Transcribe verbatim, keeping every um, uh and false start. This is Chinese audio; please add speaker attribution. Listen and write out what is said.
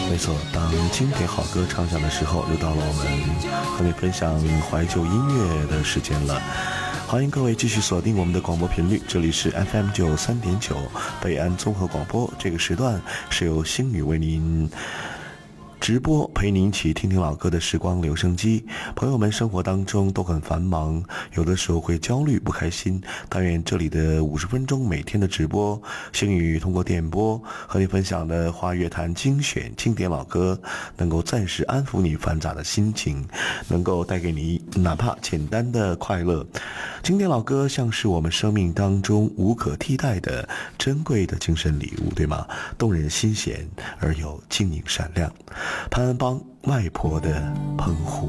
Speaker 1: 没错，当经典好歌唱响的时候，又到了我们和你分享怀旧音乐的时间了。欢迎各位继续锁定我们的广播频率，这里是 F M 九三点九北安综合广播。这个时段是由星宇为您直播，陪您一起听听老歌的时光留声机。朋友们生活当中都很繁忙，有的时候会焦虑不开心，但愿这里的五十分钟每天的直播，星宇通过电波和你分享的华乐坛精选经典老歌，能够暂时安抚你繁杂的心情，能够带给你哪怕简单的快乐。经典老歌像是我们生命当中无可替代的珍贵的精神礼物，对吗？动人心弦而又晶莹闪亮。潘安邦外婆的澎湖。